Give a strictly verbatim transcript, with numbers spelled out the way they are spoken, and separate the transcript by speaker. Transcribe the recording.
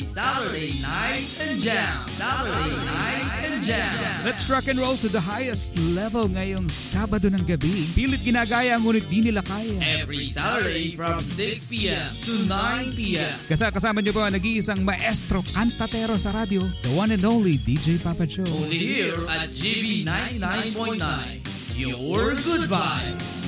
Speaker 1: Saturday Nights and Jam. Saturday Nights and Jam.
Speaker 2: Let's rock and roll to the highest level ngayong Sabado ng gabi. Pilit ginagaya ngunit di nila kaya.
Speaker 1: Every Saturday from six p.m. to nine p.m.
Speaker 2: Kasa kasama niyo po ang nag-iisang maestro kantatero sa radyo, the one and only D J Papa Joe.
Speaker 1: Only here at G B ninety-nine point nine. Your good vibes.